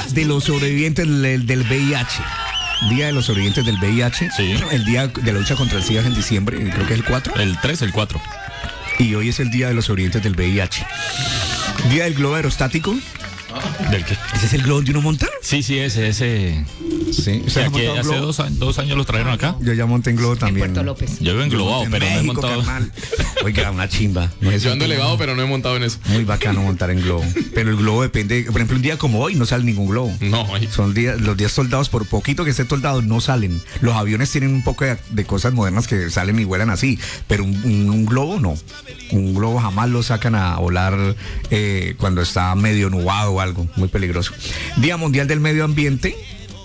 de los sobrevivientes del VIH. Día de los sobrevivientes del VIH. Sí. El día de la lucha contra el SIDA es en diciembre, creo que es el 4. El 3, el 4. Y hoy es el día de los sobrevivientes del VIH. Día del globo aerostático. ¿Del qué? ¿Ese es el globo donde uno monta? Sí, ese. Sí. O sea, que hace 2 años lo trajeron acá. Yo ya monté en globo también. En Puerto López. Yo he englobado, En pero no he México, montado. carnal. Oiga, una chimba. No es Yo ando elevado, pero no he montado en eso. muy bacano montar en globo. Pero el globo depende. Por ejemplo, un día como hoy no sale ningún globo. No, Son los días soldados, por poquito que esté soldado, no salen. Los aviones tienen un poco de cosas modernas que salen y vuelan así. Pero un globo no. Un globo jamás lo sacan a volar cuando está medio nublado o algo. Muy peligroso. Día Mundial del Medio Ambiente.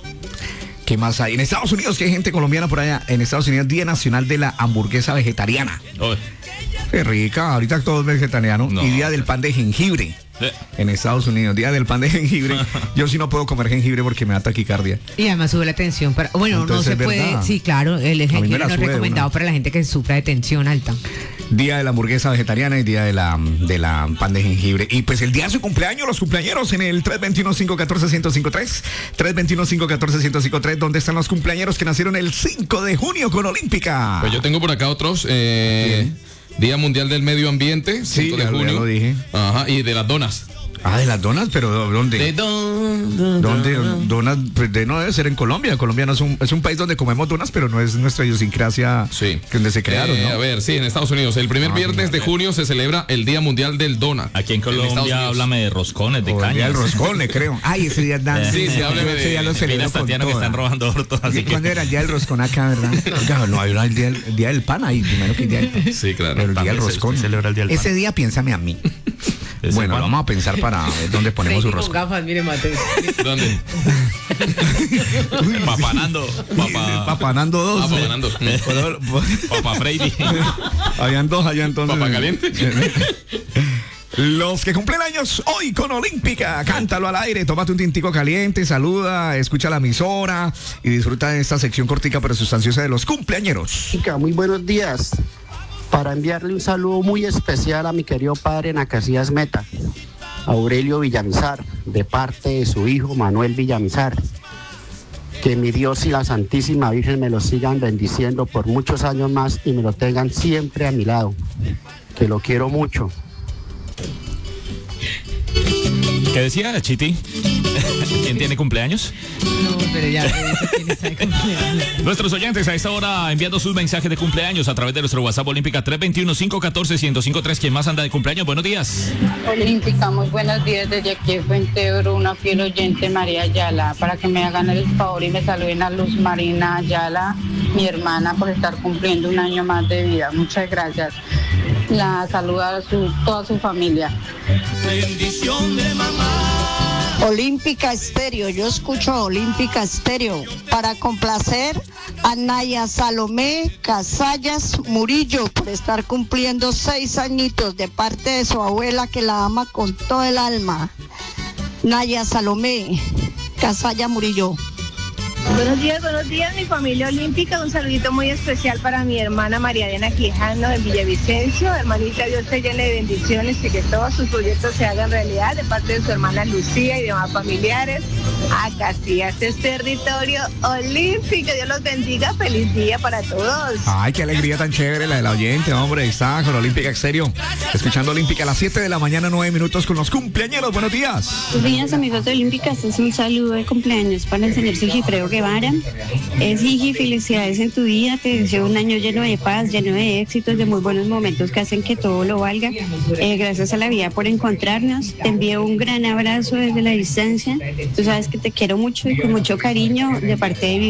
¿Qué más hay? En Estados Unidos, que hay gente colombiana por allá. En Estados Unidos, Día Nacional de la Hamburguesa Vegetariana. Oye, Qué rica, ahorita todo es vegetariano. No. Y Día del Pan de Jengibre. En Estados Unidos, Día del Pan de Jengibre. Yo sí no puedo comer jengibre porque me da taquicardia. Y además sube la tensión para... Bueno, Entonces, no se es puede... verdad. Sí, claro, el me jengibre la no es sube de recomendado una. para la gente que sufra de tensión alta. Día de la hamburguesa vegetariana y día de la pan de jengibre. Y pues el día de su cumpleaños, los cumpleaños en el 321-514-1053. 321-514-1053. ¿Dónde están los cumpleaños que nacieron el 5 de junio con Olímpica? Pues yo tengo por acá otros. Día Mundial del Medio Ambiente, 5 de ya junio. lo dije. Ajá, y de las donas. Ah, de las donas, pero ¿dónde? ¿Dónde? Donas, pues no debe ser en Colombia. Colombia no es un país donde comemos donas, pero no es nuestra idiosincrasia Sí. donde se crearon, ¿no? A ver, sí, en Estados Unidos. El primer viernes de junio se celebra el Día Mundial del Dona. aquí en Estados Colombia Unidos. háblame de roscones, de O el día del cañas. roscón, le creo. Ay, ese día dan. Sí, hábleme ese día lo de celebro Mira, con Tatiana, que toda. están robando hortos, así que... ¿Cuándo era el día del roscón acá, verdad? Oiga, no, hay el día del pan ahí, primero que el día del pan. Sí, claro. Pero el día del También se roscón. celebra el día del pan. Ese día piénsame a mí. ¿Ese Bueno, cuándo? vamos a pensar para ver dónde ponemos su Freddy roscón. con gafas, mire, Mateo. ¿Dónde? Papanando. Papanando dos. Papanando. Papá Freddy. Habían dos allá entonces. Papa caliente. Los que cumplen años hoy con Olímpica, cántalo al aire, tómate un tintico caliente, saluda, escucha la emisora y disfruta de esta sección cortica pero sustanciosa de los cumpleañeros. Chica, muy buenos días. Para enviarle un saludo muy especial a mi querido padre Nacasillas Meta, Aurelio Villamizar, de parte de su hijo Manuel Villamizar. Que mi Dios y la Santísima Virgen me lo sigan bendiciendo por muchos años más y me lo tengan siempre a mi lado. Que lo quiero mucho. ¿Qué decía, Chiti? ¿Quién tiene cumpleaños? No, pero ya te dice quién está de cumpleaños. Nuestros oyentes a esta hora enviando sus mensajes de cumpleaños a través de nuestro WhatsApp Olímpica 321-514-1053. ¿Quién más anda de cumpleaños? Buenos días. Olímpica, muy buenos días desde aquí de Fuenteoro, una fiel oyente, María Ayala, para que me hagan el favor y me saluden a Luz Marina Ayala, mi hermana, por estar cumpliendo un año más de vida. Muchas gracias. La saluda a toda su familia. Olímpica Estéreo, yo escucho a Olímpica Estéreo para complacer a Naya Salomé Casallas Murillo por estar cumpliendo 6 añitos de parte de su abuela que la ama con todo el alma. Naya Salomé Casallas Murillo. Buenos días, mi familia olímpica. Un saludito muy especial para mi hermana María Elena Quijano de Villavicencio. Hermanita, Dios te llene de bendiciones y que todos sus proyectos se hagan realidad de parte de su hermana Lucía y demás familiares. A Casillas es territorio olímpico. Dios los bendiga. Feliz día para todos. Ay, qué alegría tan chévere la del oyente, hombre. Ahí está con Olímpica Exterior. Escuchando Olímpica a las 7 de la mañana, 9 minutos con los cumpleañeros. Buenos días. Buenos días, amigos de Olímpicas. Es un saludo de cumpleaños para el señor Sigifredo Guevara. Gigi, felicidades en tu día. Te deseo un año lleno de paz, lleno de éxitos, de muy buenos momentos que hacen que todo lo valga. Gracias a la vida por encontrarnos. Te envío un gran abrazo desde la distancia. Tú sabes que te quiero mucho y con mucho cariño de parte de